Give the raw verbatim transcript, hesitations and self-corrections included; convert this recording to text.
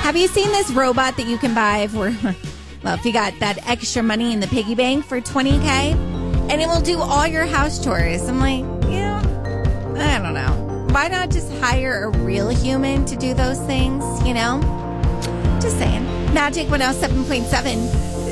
Have you seen this robot that you can buy for, well, if you got that extra money in the piggy bank for twenty K, and it will do all your house chores? I'm like, yeah, I don't know. Why not just hire a real human to do those things, you know? Just saying. Magic one oh seven point seven.